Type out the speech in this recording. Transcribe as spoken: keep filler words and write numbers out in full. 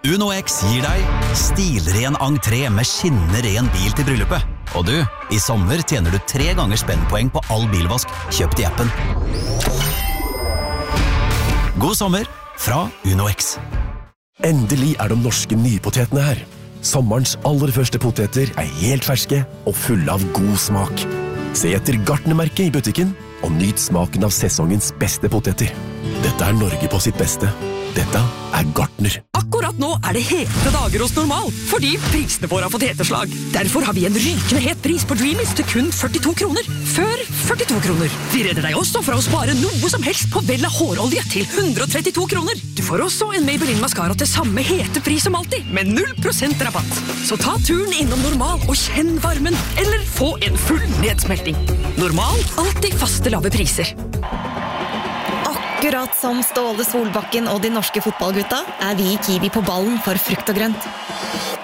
Uno X gir deg stilren entré med skinnende ren bil til bryllupet. Og du, i sommer tjener du tre ganger spennpoeng på all bilvask kjøpt i appen. God sommer fra Uno X. Endelig er de norske nypotetene her. Sommerens aller første poteter er helt ferske og fulle av god smak. Se etter Gartnermerket i butikken og nyt smaken av sesongens beste poteter. Dette er Norge på sitt beste. Dette er Gartner. Akkurat nå er det hete dager hos Normal, fordi prisene våre har fått heteslag. Derfor har vi en rykende het pris på Dreamies til kun førtito kroner. Før førtito kroner. Vi redder deg også fra å spare noe som helst på Vella hårolje til hundre og trettito kroner. Du får også en Maybelline Mascara til samme hete pris som alltid, med null prosent rabatt. Så ta turen innom Normal og kjenn varmen, eller få en full nedsmelting. Normal, alltid faste lave priser. Akkurat som Ståle Solbakken og de norske fotballgutta er vi i Kiwi på ballen for frukt og grønt.